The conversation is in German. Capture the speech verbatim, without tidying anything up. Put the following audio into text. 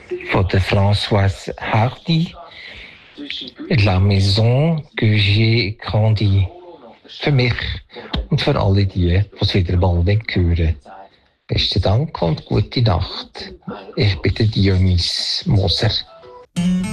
von der Françoise Hardy, La Maison que j'ai grandi. Für mich und für alle die, die es wieder mal hören. Besten Dank und gute Nacht. Ich bin der Dionys Moser.